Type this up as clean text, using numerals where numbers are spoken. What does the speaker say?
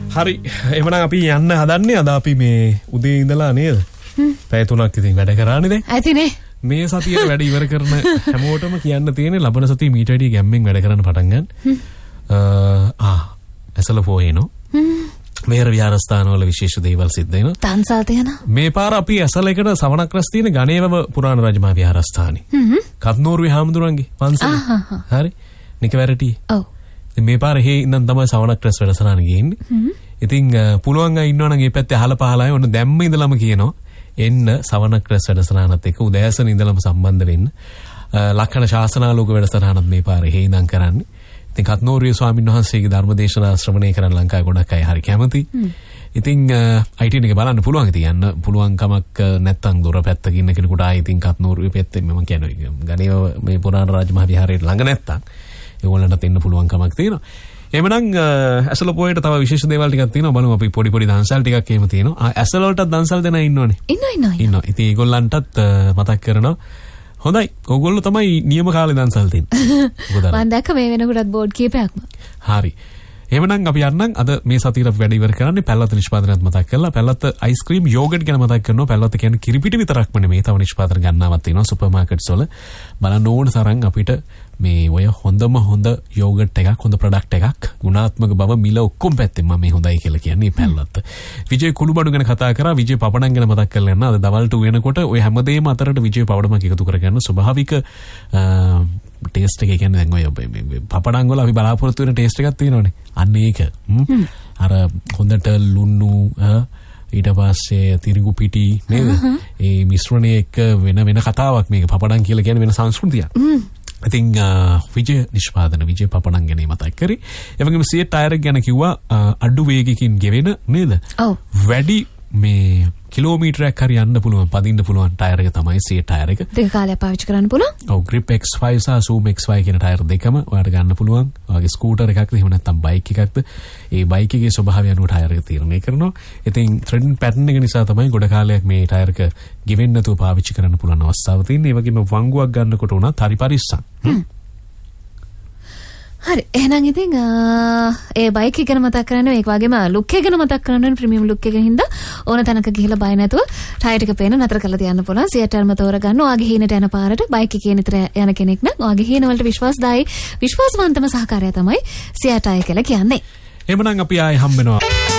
හරි එහෙනම් අපි යන්න හදන්නේ අද අපි මේ උදේ ඉඳලා නේද? පැය 3ක් ඉතින් වැඩ කරානේ දැන්. ඇතිනේ. මේ සතියේ වැඩ ඉවර කරන හැමෝටම කියන්න තියෙන්නේ ලබන සතියේ මීට වැඩිය ගැම්මෙන් වැඩ කරන්න පටන් ගන්න. ඇසල පොයේනෝ. මේර විහාරස්ථානවල විශේෂ දේවල් සිද්ධ වෙනවා. තන්සල් තියෙනවා. මේ පාර අපි ඇසලයකට සවනක් රැස් තියෙන ගණේවම පුරාණ රජමහා විහාරස්ථානේ. කත්නෝරුවේ හාමුදුරන්ගේ පන්සල. හරි. නිකවැරටි. ඔව්. මේ පාර හේ ඉඳන් තමයි සවනක් රැස් වැඩසටහන ගියන්නේ. ඉතින් පුළුවන් අය ඉන්නවනම් මේ පැත්තේ අහල පහලයි ඔන්න දැම්ම ඉඳලම කියනවා එන්න සවනක් රැස් වැඩසටහනත් එක්ක උදෑසන ඉඳලම සම්බන්ධ වෙන්න. ලක්ෂණ ශාසනාලෝක වැඩසටහනත් මේ පාරේ හේ ඉඳන් කරන්නේ. ඉතින් කත්නෝරුවේ ස්වාමීන් වහන්සේගේ ධර්මදේශනා ශ්‍රවණය කරන්න ලංකාවේ ගොඩක් අය හරි කැමති. ඉතින් ITN එක බලන්න පුළුවන් ඉතින් යන්න පුළුවන් කමක් නැත්තම් දොර පැත්තක ඉන්න කෙනෙකුට ආයි ඉතින් කත්නෝරුවේ පැත්තේ මම කියනවා ගණේව මේ පුරාණ රාජමහා විහාරයේ ළඟ නැත්තම් ඒගොල්ලන්ට එන්න පුළුවන් කමක් තියෙනවා. එහෙමනම් ඇසල පොයේට තව විශේෂ දේවල් ටිකක් තියෙනවා බලමු අපි පොඩි දන්සල් ටිකක් එහෙම තියෙනවා. ඇසල වලට දන්සල් දෙනා ඉන්නෝනේ. ඉන්නවා. ඉතින් ඒගොල්ලන්ටත් මතක් කරනවා. හොඳයි. ඕගොල්ලෝ තමයි නියම කාලේ දන්සල් දෙන්නේ. මම දැක්ක මේ වෙනකොටත් බෝඩ් කීපයක්ම. හරි. එහෙමනම් අපි යන්නම් අද මේ සතියේ වැඩ ඉවර කරන්නේ පැල්ලත් නිෂ්පාදනයත් මතක් කරලා පැල්ලත් අයිස්ක්‍රීම් යෝගට් ගැන මතක් කරනවා. පැල්ලත් කියන්නේ කිරිපිටි විතරක්ම නෙමෙයි තව නිෂ්පාදන ගන්නවක් තියෙනවා සුපර් මාකට්ස් වල. බලන්න ඕන තරම් අපිට මේ ඔය හොඳම හොඳ යෝගට් එකක් හොඳ ප්‍රොඩක්ට් එකක් ගුණාත්මක බව මිල ඔක්කොම පැත්තෙන් මම මේ හොඳයි කියලා කියන්නේ පැල්ලත්. විජේ කුළුබඩු ගැන කතා කරා විජේ පපඩම් ගැන මතක් කරලා යන්න. අද දවල්ට වෙනකොට ඔය හැමදේම අතරට විජේ පපඩමක් එකතු කරගන්න ස්වභාවික ටේස්ට් එක කියන්නේ දැන් ඔය පපඩම් වල අපි බලාපොරොත්තු වෙන ටේස්ට් එකක් තියෙනවනේ. අන්න ඒක. අර හොඳට ලුණු ඊට පස්සේ තිරිඟු පිටි නේද? ඒ මිශ්‍රණය එක්ක වෙන කතාවක් මේක පපඩම් කියලා කියන්නේ වෙන සංස්කෘතියක්. ඉතින් විජය නිෂ්පාදන විජය පපඩම් ගැන මතක් කරේ. ඒ වගේම සිය ටයර් එක ගැන කිව්වා අඩු වේගකින් ගෙවෙන නේද? ඔව්. වැඩි මේ කිලෝමීටරයක් හරි යන්න පුළුවන් පදින්න පුළුවන් ටයර් එක තමයි සිය ටයර් එක. දෙක කාලයක් පාවිච්චි කරන්න පුළුවන්. ඔව් grip X5 සහ zoom XY කියන ටයර් දෙකම ඔයාලට ගන්න පුළුවන්. ඔයාගේ ස්කූටර් එකක්ද එහෙම නැත්නම් බයික් එකක්ද ඒ බයික් එකේ ස්වභාවය අනුව ටයර් එක තීරණය කරනවා. ඉතින් threading pattern එක නිසා තමයි ගොඩ කාලයක් මේ ටයර් එක ගෙවෙන්න නැතුව පාවිච්චි කරන්න පුළුවන් අවස්ථාව තියෙන්නේ. ඒ වගේම වංගුවක් ගන්නකොට උනත් හරි පරිස්සම්. හරි එහෙනම් ඉතින් ඒ බයික් එක ගැන මතක් කරන්නේ මේක වගේම ලුක් එක ගැන මතක් කරන්නේ ප්‍රීමියම් ලුක් එකකින් හින්දා ඕන තැනක ගිහලා බය නැතුව ටයර් එක පේන නතර කරලා තියන්න පුළුවන්. සියටර්ම තෝරගන්න. ඔයාගේ හීනට යන පාරට බයික් එකේ නිතර යන කෙනෙක් නම් ඔයාගේ හීන වලට විශ්වාසදායි විශ්වාසවන්තම සහකාරය තමයි සියටයි කියලා කියන්නේ. එහෙමනම් අපි ආයේ හම්බ වෙනවා.